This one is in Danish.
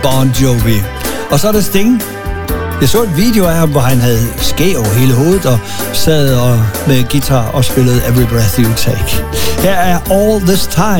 Bon Jovi. Og så er der Sting. Jeg så en video af ham, hvor han havde skæg over hele hovedet og sad med guitar og spillede Every Breath You Take. Her er All This Time.